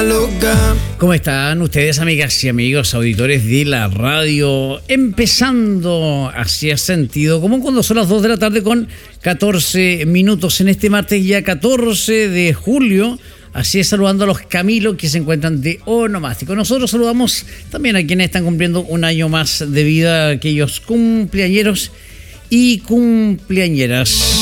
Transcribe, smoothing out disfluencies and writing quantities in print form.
loca. ¿Cómo están ustedes, amigas y amigos, auditores de la radio? Empezando hacia sentido común cuando son las 2 de la tarde con 14 minutos en este martes ya 14 de julio. Así es, saludando a los Camilos que se encuentran de onomástico. Nosotros saludamos también a quienes están cumpliendo un año más de vida, aquellos cumpleañeros y cumpleañeras.